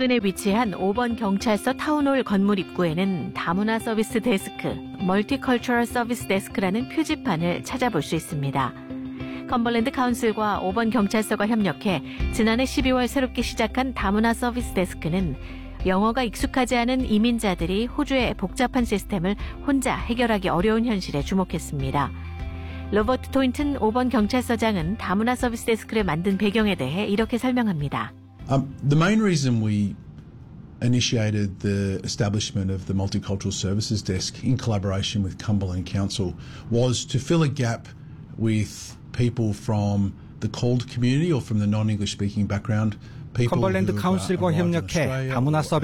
인근에 위치한 5번 경찰서 타운홀 건물 입구에는 다문화 서비스 데스크, 멀티컬처럴 서비스 데스크라는 표지판을 찾아볼 수 있습니다. 컴벌랜드 카운슬과 5번 경찰서가 협력해 지난해 12월 새롭게 시작한 다문화 서비스 데스크는 영어가 익숙하지 않은 이민자들이 호주의 복잡한 시스템을 혼자 해결하기 어려운 현실에 주목했습니다. 로버트 토인튼 5번 경찰서장은 다문화 서비스 데스크를 만든 배경에 대해 이렇게 설명합니다. The main reason we initiated the establishment of the Multicultural Services Desk in collaboration with Cumberland Council was to fill a gap with people from the CALD community or from the non-English speaking background. 컴벌랜드 카운슬과 협력해 다문화 서비스